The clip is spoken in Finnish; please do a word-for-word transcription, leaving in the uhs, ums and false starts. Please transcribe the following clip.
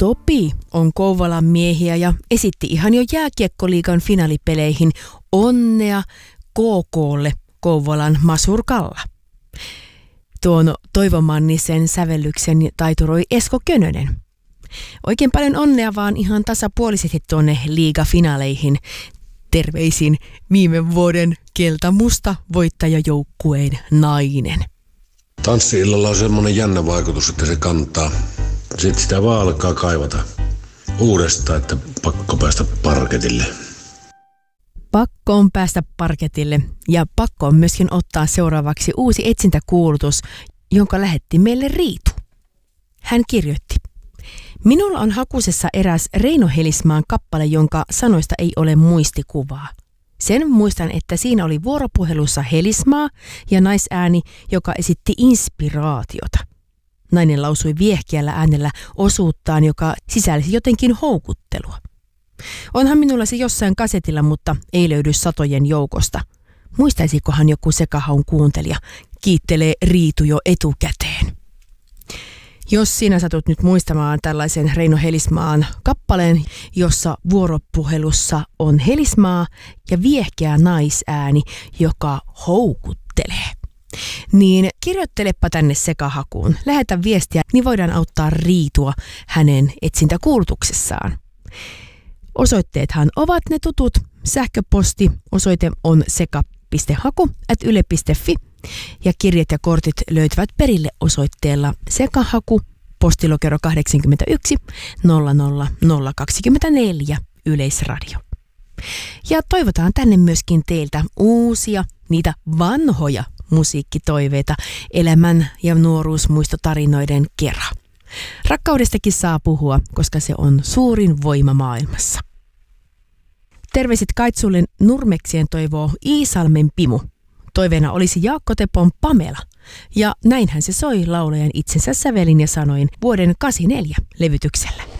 Topi on Kouvolan miehiä ja esitti ihan jo jääkiekkoliigan finaalipeleihin onnea K K:lle Kouvolan Masurkalla. Tuon Toivo Mannisen sävellyksen taituroi Esko Könönen. Oikein paljon onnea vaan ihan tasapuolisesti tuonne liigafinaaleihin. Terveisin viime vuoden keltamusta voittajajoukkueen nainen. Tanssi-illalla on semmoinen jännä vaikutus, että se kantaa. Sitten sitä vaan alkaa kaivata uudestaan, että pakko päästä parketille. Pakko on päästä parketille ja pakko on myöskin ottaa seuraavaksi uusi etsintäkuulutus, jonka lähetti meille Riitu. Hän kirjoitti: Minulla on hakusessa eräs Reino Helismaan kappale, jonka sanoista ei ole muistikuvaa. Sen muistan, että siinä oli vuoropuhelussa Helismaa ja naisääni, joka esitti inspiraatiota. Nainen lausui viehkeällä äänellä osuuttaan, joka sisälsi jotenkin houkuttelua. Onhan minulla se jossain kasetilla, mutta ei löydy satojen joukosta. Muistaisikohan joku sekahaun kuuntelija? Kiittelee Riitu jo etukäteen. Jos sinä satut nyt muistamaan tällaisen Reino Helismaan kappaleen, jossa vuoropuhelussa on Helismaa ja viehkeä naisääni, joka houkuttelee, niin kirjoittelepa tänne sekahakuun. Lähetä viestiä, niin voidaan auttaa Riitua hänen etsintäkuulutuksessaan. Osoitteethan ovat ne tutut. Sähköposti osoite on seka piste haku ät yle piste fi ja kirjat ja kortit löytyvät perille osoitteella sekahaku, postilokero kahdeksankymmentäyksi nolla nolla nolla kaksikymmentäneljä Yleisradio. Ja toivotaan tänne myöskin teiltä uusia, niitä vanhoja musiikkitoiveita elämän ja nuoruusmuistotarinoiden kera. Rakkaudestakin saa puhua, koska se on suurin voima maailmassa. Terveiset Kaitsulle Nurmeksien toivoo Iisalmen Pimu. Toiveena olisi Jaakko Tepon Pamela. Ja näinhän se soi laulajan itsensä sävelin ja sanoin vuoden kahdeksankymmentäneljä levytyksellä.